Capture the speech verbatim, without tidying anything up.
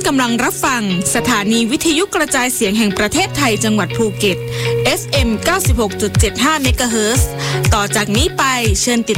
กำลังรับฟังสถานีวิทยุกระจายเสียงแห่งประเทศไทยจังหวัดภูเก็ต เอฟ เอ็ม เก้าสิบหกจุดเจ็ดห้า เมกะเฮิรตซ์ ต่อจากนี้ไปเชิญติด